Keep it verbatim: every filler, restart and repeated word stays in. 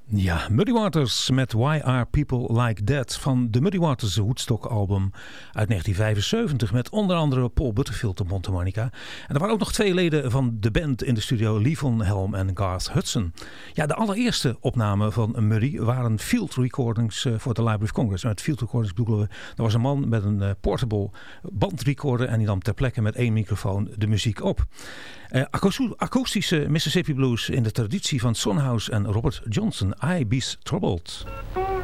Ja, Muddy Waters met Why Are People Like That van de Muddy Waters Woodstock album uit negentien vijfenzeventig met onder andere Paul Butterfield op mondharmonica. En er waren ook nog twee leden van de band in de studio, Lee Von Helm en Garth Hudson. Ja, de allereerste opnamen van Muddy waren field recordings voor de Library of Congress. En met field recordings bedoelen we, er was een man met een portable bandrecorder en die nam ter plekke met één microfoon de muziek op. Uh, akoestische Mississippi Blues in de traditie van Son House en Robert Johnson. I Be's Troubled.